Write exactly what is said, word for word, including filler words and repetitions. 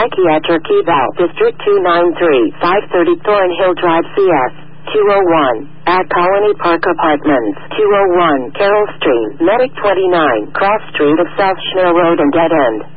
Psychiatric Eval, District two ninety-three, five thirty Thornhill Drive, C S two oh one. At Colony Park Apartments, two oh one Carroll Street, Medic twenty-nine, Cross Street of South Schnell Road and Dead End.